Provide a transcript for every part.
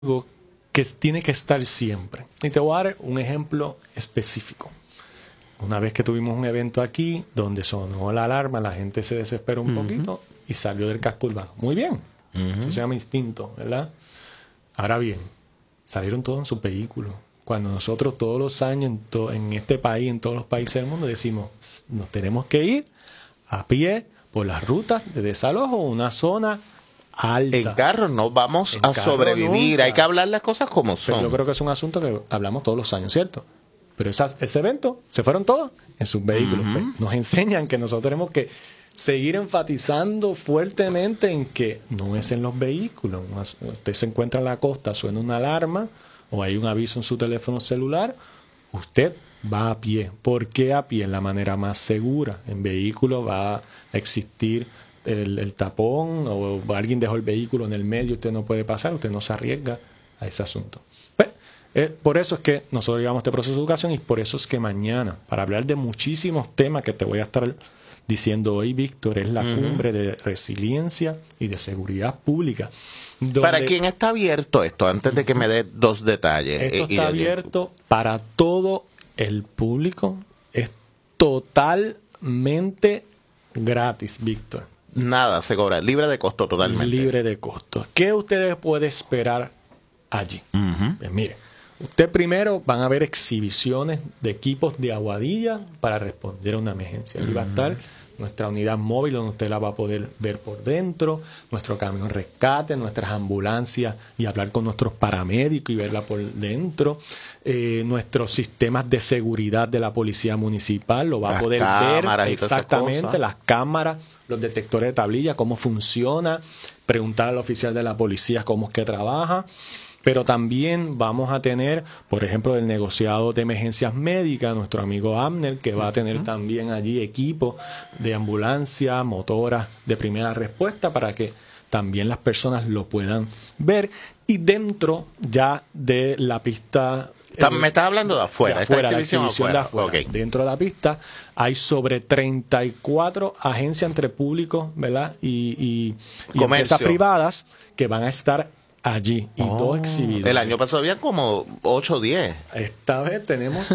algo que tiene que estar siempre. Y te voy a dar un ejemplo específico. Una vez que tuvimos un evento aquí donde sonó la alarma, la gente se desesperó un poquito y salió del casco urbano. Muy bien. Eso se llama instinto, ¿verdad? Ahora bien, salieron todos en sus vehículos. Cuando nosotros todos los años en este país, en todos los países del mundo, decimos, nos tenemos que ir a pie por las rutas de desalojo, una zona alta. En carro no vamos a sobrevivir. Nunca. Hay que hablar las cosas como son. Pero yo creo que es un asunto que hablamos todos los años, ¿cierto? Pero ese evento, se fueron todos en sus vehículos. Nos enseñan que nosotros tenemos que seguir enfatizando fuertemente en que no es en los vehículos. Usted se encuentra en la costa, suena una alarma o hay un aviso en su teléfono celular, usted va a pie. ¿Por qué a pie? Es la manera más segura. En vehículo va a existir el tapón o alguien dejó el vehículo en el medio, usted no puede pasar, usted no se arriesga a ese asunto. Por eso es que nosotros llevamos este proceso de educación y por eso es que mañana, para hablar de muchísimos temas que te voy a estar diciendo hoy, Víctor, es la cumbre de resiliencia y de seguridad pública. ¿Para quién está abierto esto? Antes de que me dé dos detalles. Esto está abierto para todo el público. Es totalmente gratis, Víctor. Nada, se cobra. Libre de costo totalmente. Libre de costo. ¿Qué ustedes pueden esperar allí? Pues mire, usted primero van a ver exhibiciones de equipos de aguadilla para responder a una emergencia. Ahí va a estar nuestra unidad móvil donde usted la va a poder ver por dentro, nuestro camión rescate, nuestras ambulancias y hablar con nuestros paramédicos y verla por dentro, nuestros sistemas de seguridad de la policía municipal, lo va a poder ver exactamente, las cámaras, los detectores de tablilla, cómo funciona, preguntar al oficial de la policía cómo es que trabaja. Pero también vamos a tener, por ejemplo, el negociado de emergencias médicas, nuestro amigo Abner, que va a tener también allí equipo de ambulancia, motoras de primera respuesta para que también las personas lo puedan ver. Y dentro ya de la pista... Me estás hablando de afuera, la exhibición de afuera. Okay. Dentro de la pista hay sobre 34 agencias entre públicos, ¿verdad? y empresas privadas que van a estar allí y dos exhibidos. El año pasado había como 8 o 10. Esta vez tenemos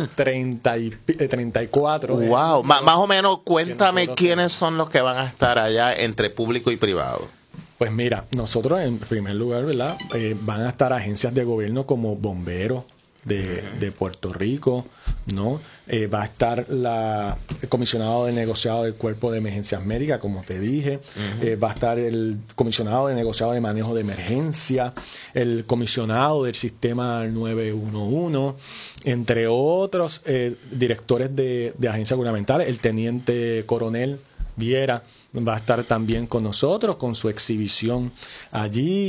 34. Wow, más o menos cuéntame quiénes son los que van a estar allá entre público y privado. Pues mira, nosotros en primer lugar, ¿verdad? Van a estar agencias de gobierno como bomberos de Puerto Rico, ¿no? Va a estar el comisionado de negociado del Cuerpo de Emergencias Médicas, como te dije. Va a estar el comisionado de negociado de manejo de emergencia, el comisionado del sistema 911, entre otros directores de agencias gubernamentales. El teniente coronel Viera va a estar también con nosotros con su exhibición allí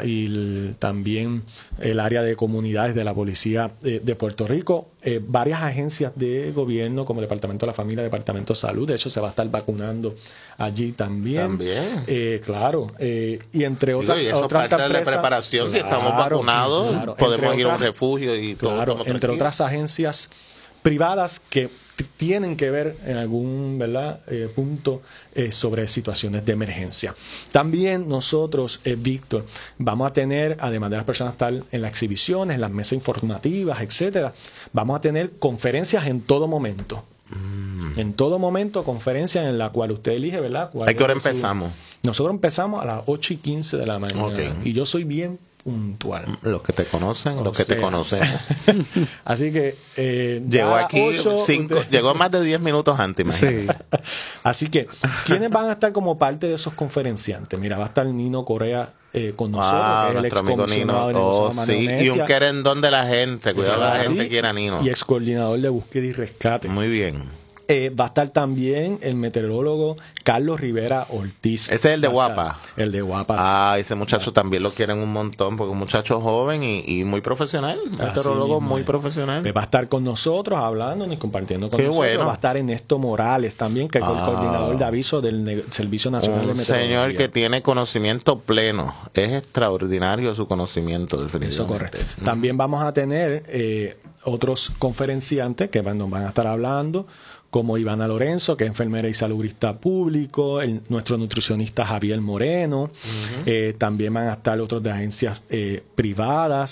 y también el área de comunidades de la policía de Puerto Rico, varias agencias de gobierno como el Departamento de la Familia, Departamento de Salud. De hecho se va a estar vacunando allí también. Claro, y entre otras parte de la preparación. Si estamos vacunados, podemos ir a un refugio y todo. Entre otras agencias privadas que tienen que ver en algún punto sobre situaciones de emergencia. También nosotros, Víctor, vamos a tener, además de las personas estar en las exhibiciones, en las mesas informativas, etcétera, vamos a tener conferencias en todo momento. En todo momento, conferencias en la cual usted elige, ¿verdad? ¿A qué hora empezamos? Nosotros empezamos a las 8:15 de la mañana. Y yo soy bien puntual. Los que te conocen, los que te conocemos. Así que llegó aquí 5, llegó más de 10 minutos antes, imagínate. Sí. Así que, ¿quiénes van a estar como parte de esos conferenciantes? Mira, va a estar Nino Correa con nosotros, que es el excomisionado de negociados de y un querendón de la gente, cuidado, la gente quiere a Nino. Y excoordinador de búsqueda y rescate. Muy bien. Va a estar también el meteorólogo Carlos Rivera Ortiz. Ese es el de Guapa. El de Guapa. Ese muchacho también lo quieren un montón, porque es un muchacho joven y muy profesional. Meteorólogo muy profesional. Va a estar con nosotros hablando y compartiendo con nosotros. Bueno. Va a estar Ernesto Morales también, que es el coordinador de aviso del Servicio Nacional de Meteorología. Un señor que tiene conocimiento pleno. Es extraordinario su conocimiento, definitivamente. Eso correcto. También vamos a tener otros conferenciantes que nos van a estar hablando, como Ivana Lorenzo, que es enfermera y salubrista público, nuestro nutricionista Javier Moreno. También van a estar otros de agencias privadas.